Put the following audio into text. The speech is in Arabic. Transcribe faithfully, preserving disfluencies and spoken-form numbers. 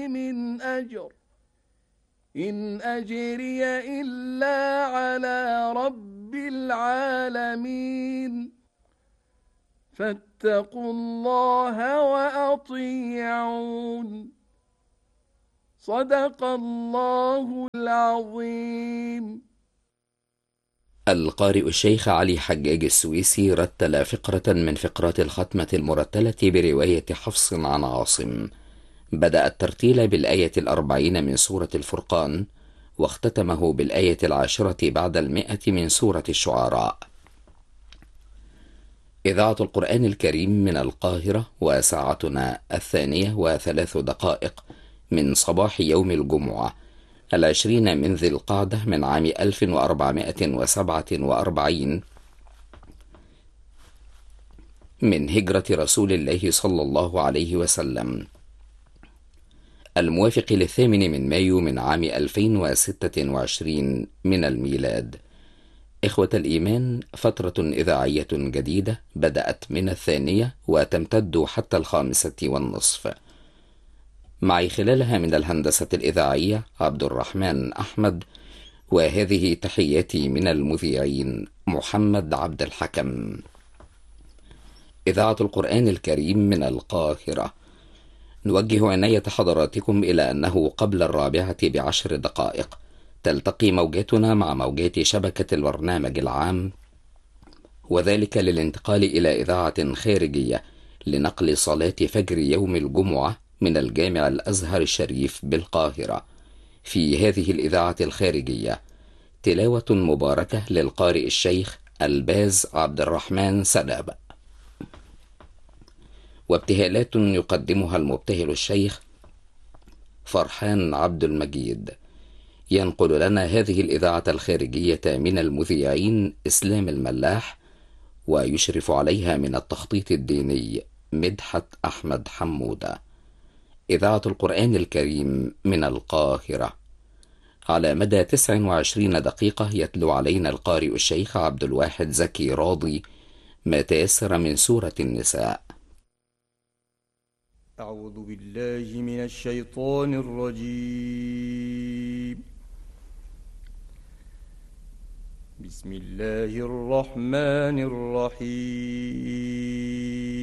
من أجر إن أجري إلا على رب العالمين فاتقوا الله وأطيعون صدق الله العظيم. القارئ الشيخ علي حجاج السويسي رتل فقرة من فقرات الختمة المرتلة برواية حفص عن عاصم. بدأ الترتيل بالآية الأربعين من سورة الفرقان، واختتمه بالآية العاشرة بعد المئة من سورة الشعراء. إذاعة القرآن الكريم من القاهرة، وساعتنا الثانية وثلاث دقائق من صباح يوم الجمعة العشرين من ذي القعدة من عام ألف وأربعمائة وسبعة وأربعين من هجرة رسول الله صلى الله عليه وسلم، الموافق للثامن من مايو من عام ألفين وستة وعشرين من الميلاد. إخوة الإيمان، فترة إذاعية جديدة بدأت من الثانية وتمتد حتى الخامسة والنصف. معي خلالها من الهندسة الإذاعية عبد الرحمن أحمد، وهذه تحياتي من المذيعين محمد عبد الحكم. إذاعة القرآن الكريم من القاهرة، نوجه عناية حضراتكم إلى أنه قبل الرابعة بعشر دقائق تلتقي موجاتنا مع موجات شبكة البرنامج العام، وذلك للانتقال إلى إذاعة خارجية لنقل صلاة فجر يوم الجمعة من الجامع الأزهر الشريف بالقاهرة. في هذه الإذاعة الخارجية تلاوة مباركة للقارئ الشيخ الباز عبد الرحمن سداب، وابتهالات يقدمها المبتهل الشيخ فرحان عبد المجيد. ينقل لنا هذه الإذاعة الخارجية من المذيعين إسلام الملاح، ويشرف عليها من التخطيط الديني مدحت أحمد حمودة. إذاعة القرآن الكريم من القاهرة، على مدى تسع وعشرين دقيقة يتلو علينا القارئ الشيخ عبد الواحد زكي راضي ما تيسر من سورة النساء. أعوذ بالله من الشيطان الرجيم. بسم الله الرحمن الرحيم.